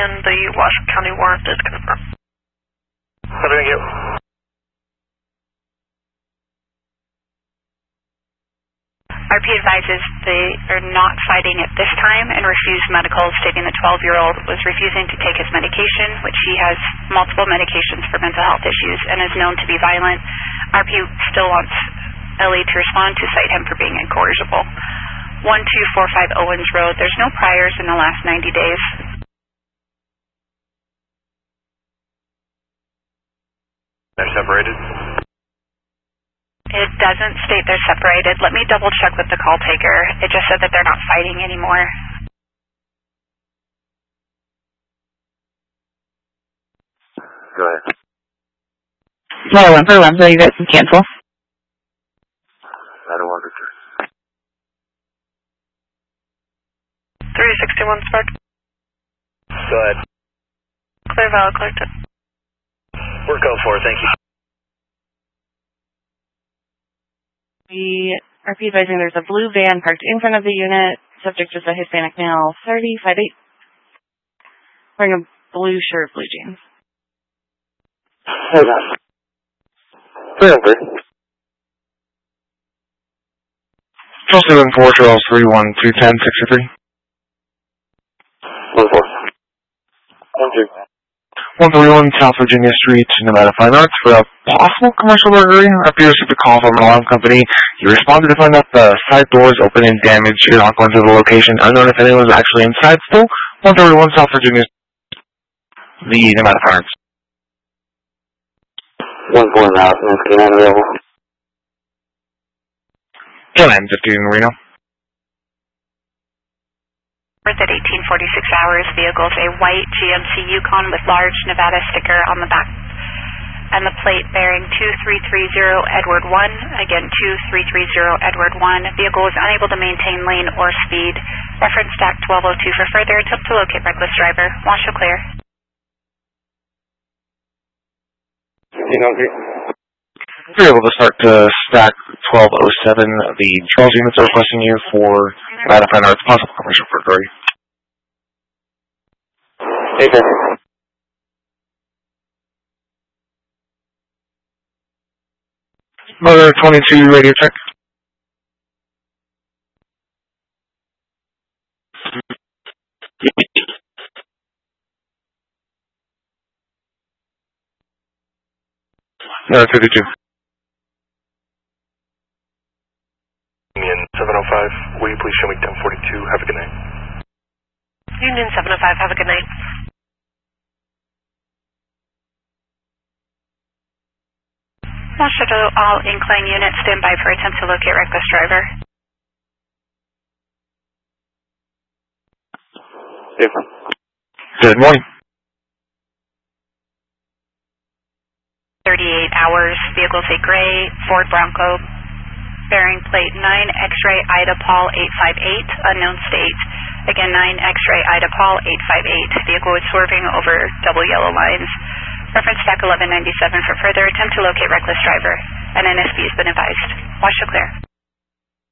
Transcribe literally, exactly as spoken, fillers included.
and the Washington County warrant is confirmed. Thank you. R P advises they are not fighting at this time and refused medical, stating the twelve-year-old was refusing to take his medication, which he has multiple medications for mental health issues and is known to be violent. R P still wants L A to respond to cite him for being incorrigible. one two four five Owens Road. There's no priors in the last ninety days. They're separated? It doesn't state they're separated. Let me double check with the call taker. It just said that they're not fighting anymore. Go ahead. No, one for one, so you guys can cancel. I don't want Victor. three sixty-one Spark. Go ahead. Clear valid collected. We're go for it, thank you. We are advising there's a blue van parked in front of the unit. Subject is a Hispanic male, thirty, five eight, wearing a blue shirt, blue jeans. Hey, guys. Three over. Charles seven four, Charles three one two ten sixty-three. One four. One two. one thirty-one South Virginia Street, Nevada Fine Arts, for a possible commercial burglary. Appears to be call from an alarm company. You responded to find out the side doors open and damaged. You're not going to the location. Unknown if anyone's actually inside still. one thirty-one South Virginia, the Nevada Fine Arts. One four now, can I available? ten nine fifteen Reno. At eighteen forty-six hours, vehicles a white G M C Yukon with large Nevada sticker on the back, and the plate bearing two three three zero Edward one, again two three three zero Edward one. Vehicle was unable to maintain lane or speed. Reference stack twelve oh two for further attempt to locate reckless driver. Wash show clear. You know, You're able to start to stack twelve oh seven. The Charles units are requesting you for Nevada Fine Arts possible commercial burglary. hey, sir. Mother twenty-two radio check. No, fifty-two. Union seven oh five, will you please show me ten forty-two? Have a good night. Union seven oh five, have a good night. Wash show to all incline units stand by for attempt to locate reckless driver. Good morning. thirty-eight hours, vehicles a gray Ford Bronco, bearing plate nine X-ray Ida Paul eight five eight, unknown state. Again, nine X-ray Ida Paul eight five eight. Vehicle was swerving over double yellow lines. Reference stack eleven ninety-seven for further attempt to locate reckless driver. An N S B has been advised. Wash show clear.